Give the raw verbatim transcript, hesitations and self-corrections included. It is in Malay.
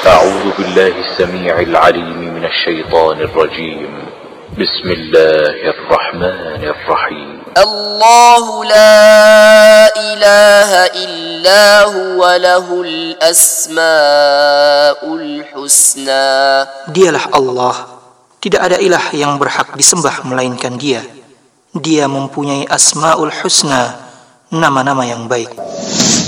أعوذ بالله السميع العليم من الشيطان الرجيم بسم الله الرحمن الرحيم الله لا إله إلا هو له الأسماء الحسنى. Dialah Allah, tidak ada ilah yang berhak disembah melainkan Dia. Dia mempunyai asmaul husna, nama-nama yang baik.